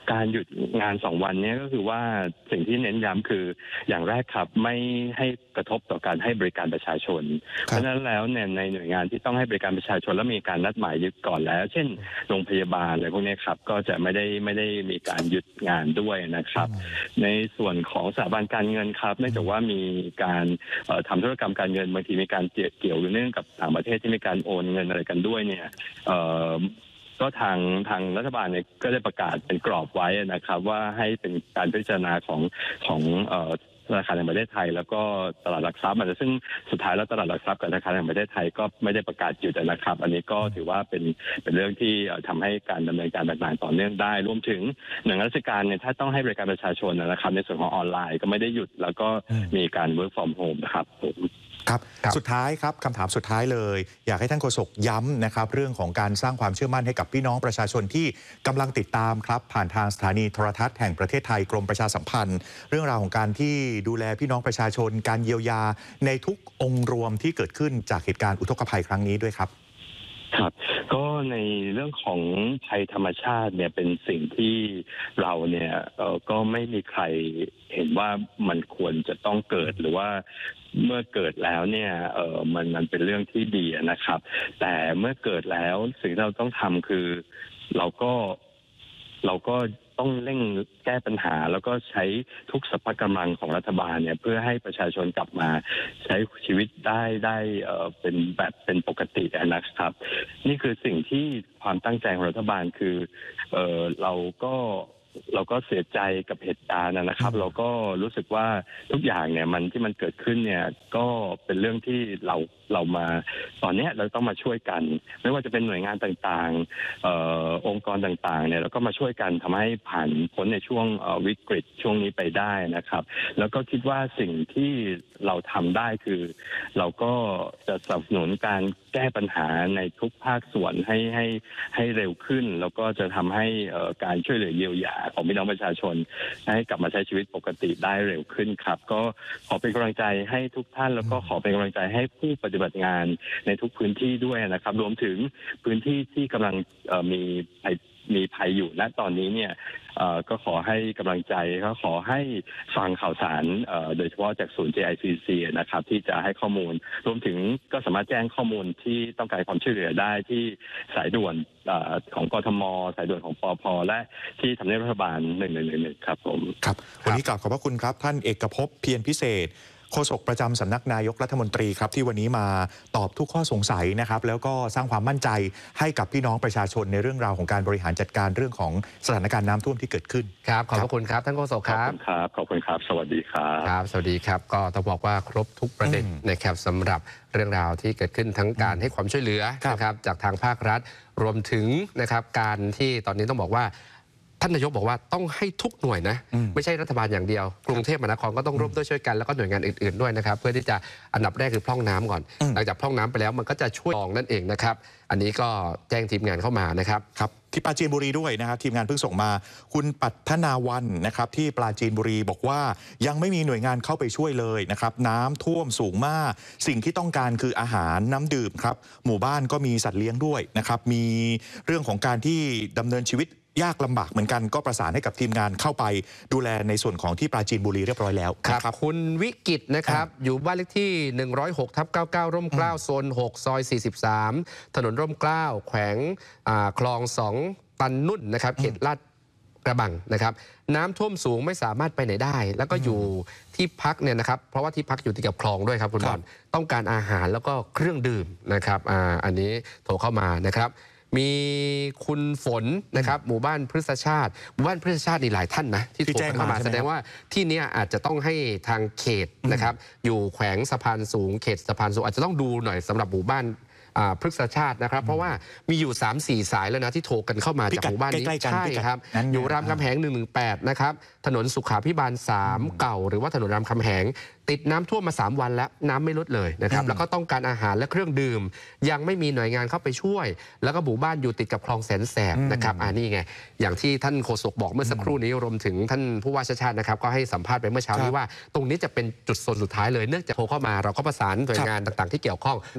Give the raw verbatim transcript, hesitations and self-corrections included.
การหยุดงานสองวันนี้ก็คือว่าสิ่งที่เน้นย้ำคืออย่างแรกครับไม่ให้กระทบต่อการให้บริการประชาชนเพราะฉะนั้นแล้วเนี่ยในหน่วยงานที่ต้องให้บริการประชาชนแล้วมีการนัดหมายยึดก่อนแล้วเช่นโรงพยาบาลอะไรพวกนี้ครับก็จะไม่ได้ไม่ได้มีการหยุดงานด้วยนะครับในส่วนของสถาบันการเงินครับเนื่องจากว่ามีการทำธุรกรรมการเงินบางทีมีการเกี่ยวเนื่องกับต่างประเทศที่มีการโอนเงินอะไรกันด้วยเนี่ยก็ทางทางรัฐบาลเนี่ยก็ได้ประกาศเป็นกรอบไว้นะครับว่าให้เป็นการพิจารณาของของธนาคารแห่งประเทศไทยแล้วก็ตลาดหลักทรัพย์ซึ่งสุดท้ายแล้วตลาดหลักทรัพย์กับธนาคารแห่งประเทศไทยก็ไม่ได้ประกาศหยุดนะครับอันนี้ก็ถือว่าเป็นเป็นเรื่องที่ทำให้การดำเนินการต่างๆต่อเนื่องได้รวมถึงหน่วยงานราชการเนี่ยถ้าต้องให้บริการประชาชนนะครับในส่วนของออนไลน์ก็ไม่ได้หยุดแล้วก็มีการ work from home นะครับผมครับสุดท้ายครับคำถามสุดท้ายเลยอยากให้ท่านโฆษกย้ำนะครับเรื่องของการสร้างความเชื่อมั่นให้กับพี่น้องประชาชนที่กำลังติดตามครับผ่านทางสถานีโทรทัศน์แห่งประเทศไทยกรมประชาสัมพันธ์เรื่องราวของการที่ดูแลพี่น้องประชาชนการเยียวยาในทุกองค์รวมที่เกิดขึ้นจากเหตุการณ์อุทกภัยครั้งนี้ด้วยครับครับก็ในเรื่องของภัยธรรมชาติเนี่ยเป็นสิ่งที่เราเนี่ยก็ไม่มีใครเห็นว่ามันควรจะต้องเกิดหรือว่าเมื่อเกิดแล้วเนี่ยเออมันมันเป็นเรื่องที่ดีนะครับแต่เมื่อเกิดแล้วสิ่งที่เราต้องทำคือเราก็เราก็ต้องเร่งแก้ปัญหาแล้วก็ใช้ทุกสรรพกำลังของรัฐบาลเนี่ยเพื่อให้ประชาชนกลับมาใช้ชีวิตได้ได้เอ่อเป็นแบบเป็นปกตินะครับนี่คือสิ่งที่ความตั้งใจของรัฐบาลคือเอ่อเราก็เราก็เสียใจกับเหตุการณ์นะครับเราก็รู้สึกว่าทุกอย่างเนี่ยมันที่มันเกิดขึ้นเนี่ยก็เป็นเรื่องที่เราเรามาตอนนี้เราต้องมาช่วยกันไม่ว่าจะเป็นหน่วยงานต่างๆอองค์กรต่างๆเนี่ยเราก็มาช่วยกันทำให้ผ่านพ้นในช่วงวิกฤตช่วงนี้ไปได้นะครับแล้วก็คิดว่าสิ่งที่เราทำได้คือเราก็จะสนับสนุนการแก้ปัญหาในทุกภาคส่วนให้ให้ให้เร็วขึ้นแล้วก็จะทำให้การช่วยเหลือเยียวยาของพี่น้องประชาชนให้กลับมาใช้ชีวิตปกติได้เร็วขึ้นครับก็ขอเป็นกำลังใจให้ทุกท่านแล้วก็ขอเป็นกำลังใจให้ผู้ปฏิบัติงานในทุกพื้นที่ด้วยนะครับรวมถึงพื้นที่ที่กำลังมีภัยมีภัยอยู่ณตอนนี้เนี่ยก็ขอให้กำลังใจก็ขอให้ฟังข่าวสารโดยเฉพาะจากศูนย์ เจ ไอ ซี ซี นะครับที่จะให้ข้อมูลรวมถึงก็สามารถแจ้งข้อมูลที่ต้องการความช่วยเหลือได้ที่สายด่วนของกทมสายด่วนของปภและที่ทำเนียบรัฐบาลหนึ่งหนึ่งหนึ่งหนึ่งครับผมครับวันนี้กราบขอบพระคุณครับท่านเอกภพเพียรพิเศษโฆษกประจำสำนักนายกรัฐมนตรีครับที่วันนี้มาตอบทุกข้อสงสัยนะครับแล้วก็สร้างความมั่นใจให้กับพี่น้องประชาชนในเรื่องราวของการบริหารจัดการเรื่องของสถานการณ์น้ำท่วมที่เกิดขึ้นครับขอบพระคุณครับท่านโฆษกครับขอบคุณครับขอบคุณครับสวัสดีครับครับสวัสดีครับก็ต้องบอกว่าครบทุกประเด็นนะครับสำหรับเรื่องราวที่เกิดขึ้นทั้งการให้ความช่วยเหลือนะครับจากทางภาครัฐรวมถึงนะครับการที่ตอนนี้ต้องบอกว่าท่านนายกบอกว่าต้องให้ทุกหน่วยนะไม่ใช่รัฐบาลอย่างเดียวกรุงเทพมหานครก็ต้องร่วมด้วยช่วยกันแล้วก็หน่วยงานอื่นๆด้วยนะครับเพื่อที่จะอันดับแรกคือพร่องน้ำก่อนหลังจากพร่องน้ำไปแล้วมันก็จะช่วยรองนั่นเองนะครับอันนี้ก็แจ้งทีมงานเข้ามานะครับครับที่ปราจีนบุรีด้วยนะครับทีมงานเพิ่งส่งมาคุณปัทนาวันนะครับที่ปราจีนบุรีบอกว่ายังไม่มีหน่วยงานเข้าไปช่วยเลยนะครับน้ำท่วมสูงมากสิ่งที่ต้องการคืออาหารน้ำดื่มครับหมู่บ้านก็มีสัตว์เลี้ยงด้วยนะครับมีเรื่องของการที่ดำเนินชีวิตยากลำบากเหมือนกันก็ประสานให้กับทีมงานเข้าไปดูแลในส่วนของที่ปราจีนบุรีเรียบร้อยแล้วครับคุณวิกิตนะครับอยู่บ้านเลขที่หนึ่งร้อยหกทับเก้าสิบเก้าร่มเกล้าโซนหกซอยสี่สิบสามถนนร่มเกล้าแขวงคลองสองตันนุ่นนะครับเขตลาดกระบังนะครับน้ำท่วมสูงไม่สามารถไปไหนได้แล้วก็อยู่ที่พักเนี่ยนะครับเพราะว่าที่พักอยู่ติดกับคลองด้วยครับคุณบอลต้องการอาหารแล้วก็เครื่องดื่มนะครับอ่าอันนี้โทรเข้ามานะครับมีคุณฝนนะครับหมู่บ้านพฤกษชาติหมู่บ้านพฤกษชาตินี่หลายท่านนะที่โทรเข้ามาแสดงว่าที่นี้อาจจะต้องให้ทางเขตนะครับอยู่แขวงสะพานสูงเขตสะพานสูงอาจจะต้องดูหน่อยสำหรับหมู่บ้านพฤกษชาตินะครับเพราะว่ามีอยู่ สามสี่ สายแล้วนะที่โทรกันเข้ามาจากหมู่บ้านนี้ใช่ครับอยู่รามคำแหงหนึ่งหนึ่งแปดนะครับถนนสุขาภิบาลสามเก่าหรือว่าถนนรามคำแหงติดน้ำท่วมมาสามวันแล้วน้ำไม่ลดเลยนะครับแล้วก็ต้องการอาหารและเครื่องดื่มยังไม่มีหน่วยงานเข้าไปช่วยแล้วก็หมู่บ้านอยู่ติดกับคลองแสนแสบนะครับอ่านี่ไงอย่างที่ท่านโฆษกบอกเมื่อสักครู่นี้รวมถึงท่านผู้ว่าชาติชาตินะครับก็ให้สัมภาษณ์ไปเมื่อเช้านี้ว่าตรงนี้จะเป็นจุดโซนสุดท้ายเลยเนื่องจากโทรเข้ามาเราก็ประสานหน่วยงานต่างๆที่เกี่ยวข้อง